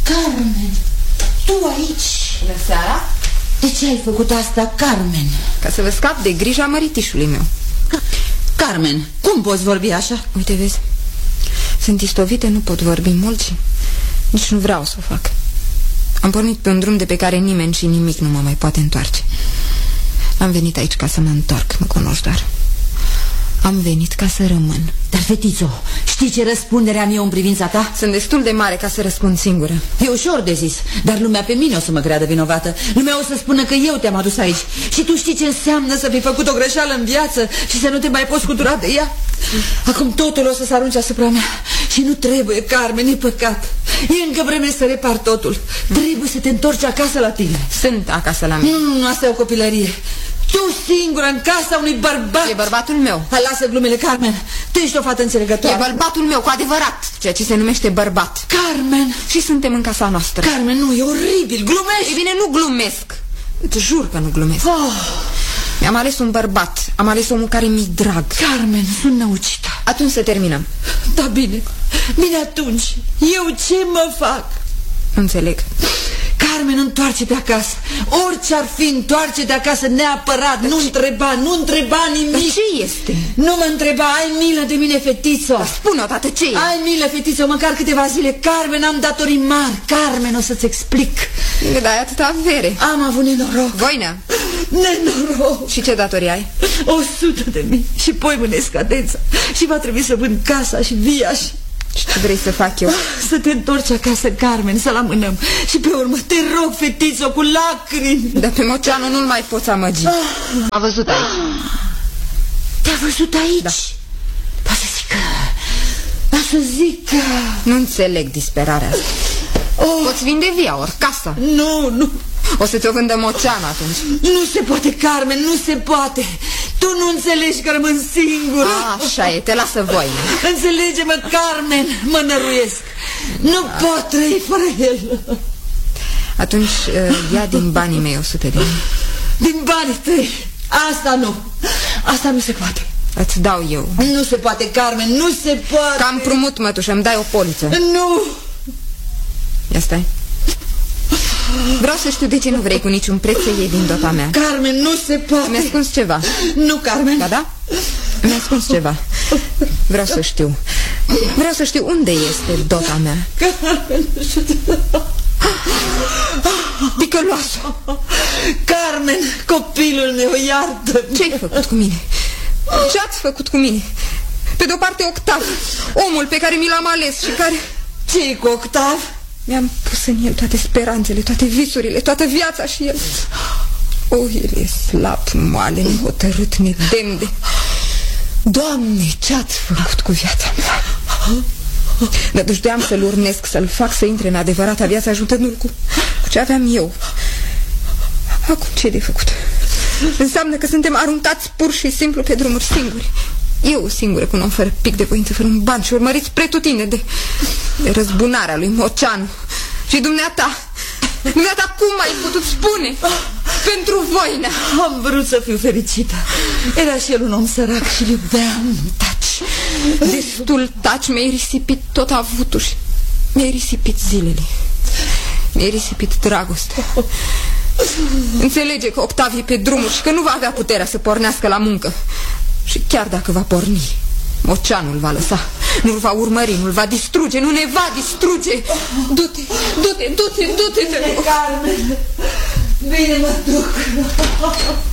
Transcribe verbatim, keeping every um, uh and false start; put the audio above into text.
Carmen, tu aici? Bună seara. De ce ai făcut asta, Carmen? Ca să vă scap de grija măritișului meu. Carmen, cum poți vorbi așa? Uite, vezi, sunt istovită, nu pot vorbi mult și nici nu vreau să o fac. Am pornit pe un drum de pe care nimeni și nimic nu mă mai poate întoarce. Am venit aici ca să mă întorc, mă cunoști doar. Am venit ca să rămân. Dar, fetițo, știi ce răspundere am eu în privința ta? Sunt destul de mare ca să răspund singură. E ușor de zis, dar lumea pe mine o să mă creadă vinovată. Lumea o să spună că eu te-am adus aici. Și tu știi ce înseamnă să fi făcut o greșeală în viață și să nu te mai poți scutura de ea? Acum totul o să se arunce asupra mea. Și nu trebuie, Carmen, e păcat. E încă vreme să repar totul. Trebuie să te întorci acasă la tine. Sunt acasă la mine. Nu, nu, asta e o copilărie. Tu singură în casa unui bărbat. E bărbatul meu. Hai, lasă glumele, Carmen. Tu ești o fată înțelegătoare. E bărbatul meu, cu adevărat, ceea ce se numește bărbat. Carmen. Și suntem în casa noastră. Carmen, nu, e oribil, glumești. E bine, nu glumesc. Îți jur că nu glumesc. Oh. Mi-am ales un bărbat. Am ales omul care mi-i drag. Carmen, sunt năucită. Atunci să terminăm. Da, bine. Bine, atunci. Eu ce mă fac? Înțeleg. Carmen, întoarce-te acasă. Orice ar fi, întoarce-te acasă neapărat. Nu întreba, nu întreba nimic. Dar ce este? Nu mă întreba, ai milă de mine, fetițo. Spune odată ce e. Ai milă, fetițo, măcar câteva zile. Carmen, am datorii mari. Carmen, o să-ți explic. Dar ai atâta avere. Am avut nenoroc. Voinea. Nenoroc. Și ce datorii ai? O sută de mii. Și poi mânesc cadența. Și va trebui să vând casa și via și... Și ce vrei să fac eu? Să te întorci acasă, Carmen, să-l amânăm. Și pe urmă, te rog, fetițo, cu lacrimi. Dar pe Moceanu nu-l mai poți amăgi. A văzut aici. Te-a văzut aici? Da. Poate să zic că... Poate să zic că... Nu înțeleg disperarea asta. Oh. Poți vinde via, ori casa. Nu, nu. O să ți-o vândă Moceanu atunci. Nu se poate, Carmen, nu se poate. Tu nu înțelegi că rămân singură. Așa e, te lasă voine. Înțelege-mă, Carmen, mă năruiesc. Nu A. pot trăi fără el. Atunci ia din banii mei o sută de mii. Din banii tăi? Asta nu. Asta nu se poate. Îți dau eu. Nu se poate, Carmen, nu se poate. Cam prumut, mătușă, îmi dai o poliță. Nu. Ia stai. Vreau să știu de ce nu vrei cu niciun preț să iei din dota mea. Carmen, nu se poate. Mi-a ascuns ceva. Nu, Carmen. Da, da? Mi-a ascuns ceva. Vreau să știu. Vreau să știu unde este dota mea. Carmen, Ticăloasă. Carmen, copilul meu, iartă-mi. Ce-ai făcut cu mine? Ce-ați făcut cu mine? Pe de-o parte Octav, omul pe care mi l-am ales și care... Ce-i cu Octav? Mi-am pus în el toate speranțele, toate visurile, toată viața și el... O, oh, el e slab, moale, nehotărât, nedemn de... Doamne, ce-ați făcut cu viața mea? Dar dăjduiam să-l urnesc, să-l fac să intre în adevărata viață, ajutându-l cu, cu ce aveam eu. Acum ce de făcut? Înseamnă că suntem aruncați pur și simplu pe drumuri singuri. Eu singură, cu un om fără pic de voință, fără un ban și urmăriți pretutine de, de răzbunarea lui Moceanu. Și dumneata, dumneata, cum ai putut spune? Pentru voinea. Am vrut să fiu fericită. Era și el un om sărac și iubeam. Taci, destul taci, mi-ai risipit tot avutul și mi-ai risipit zilele. Mi-ai risipit dragostea. Înțelege că Octav e pe drumuri și că nu va avea puterea să pornească la muncă. Și chiar dacă va porni, Moceanu îl va lăsa. Nu-l va urmări, nu-l va distruge, nu ne va distruge. Du-te, du-te, du-te, du-te. Bine, Carmen. Bine, mă duc.